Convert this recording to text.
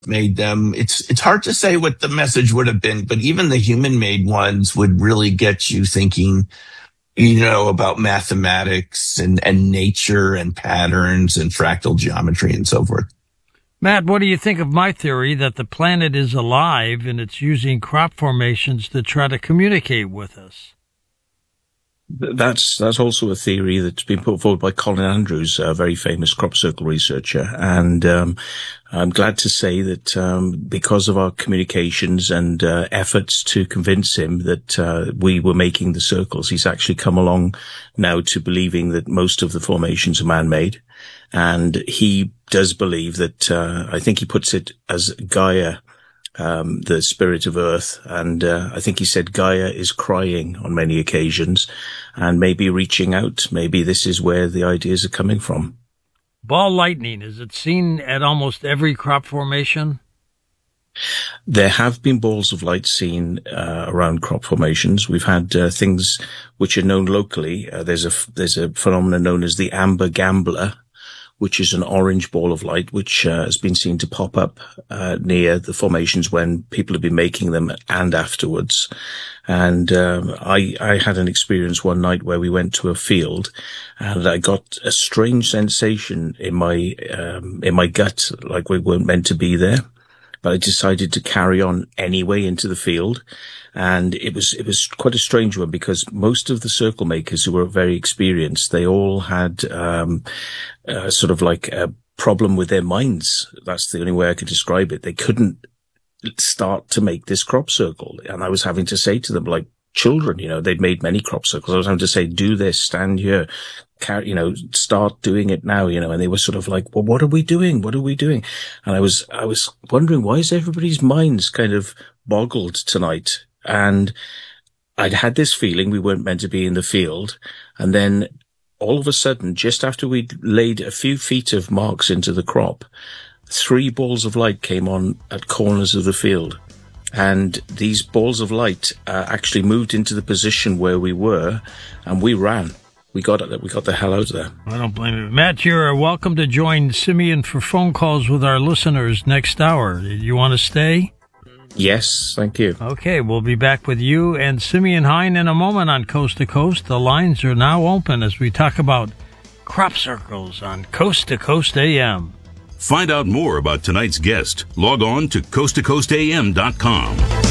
made them. It's hard to say what the message would have been, but even the human-made ones would really get you thinking, about mathematics and nature and patterns and fractal geometry and so forth. Matt, what do you think of my theory that the planet is alive and it's using crop formations to try to communicate with us? That's also a theory that's been put forward by Colin Andrews, a very famous crop circle researcher. And I'm glad to say that because of our communications and efforts to convince him that we were making the circles, he's actually come along now to believing that most of the formations are man-made. And he does believe that, I think he puts it as Gaia, the spirit of Earth. And I think he said Gaia is crying on many occasions and maybe reaching out. Maybe this is where the ideas are coming from. Ball lightning, is it seen at almost every crop formation? There have been balls of light seen around crop formations. We've had things which are known locally. There's a phenomenon known as the amber gambler, which is an orange ball of light, which has been seen to pop up near the formations when people have been making them and afterwards. And I had an experience one night where we went to a field and I got a strange sensation in my gut, like we weren't meant to be there. But I decided to carry on anyway into the field. And it was quite a strange one because most of the circle makers who were very experienced, they all had, sort of like a problem with their minds. That's the only way I could describe it. They couldn't start to make this crop circle. And I was having to say to them, like children, they'd made many crop circles. I was having to say, do this, stand here, start doing it now, and they were sort of like, well, what are we doing? What are we doing? And I was wondering, why is everybody's minds kind of boggled tonight? And I'd had this feeling we weren't meant to be in the field. And then all of a sudden, just after we'd laid a few feet of marks into the crop, 3 balls of light came on at corners of the field. And these balls of light actually moved into the position where we were, and we ran. We got the hell out of there. I don't blame you. Matt, you're welcome to join Simeon for phone calls with our listeners next hour. You want to stay? Yes, thank you. Okay, we'll be back with you and Simeon Hein in a moment on Coast to Coast. The lines are now open as we talk about crop circles on Coast to Coast AM. Find out more about tonight's guest. Log on to coasttocoastam.com.